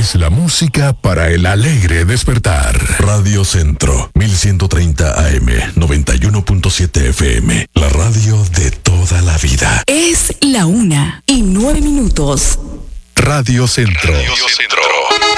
es la música para el alegre despertar. Radio Centro, 1130 AM, 91.7 FM. La radio de toda la vida. Es la 1:09. Radio Centro. Radio Centro.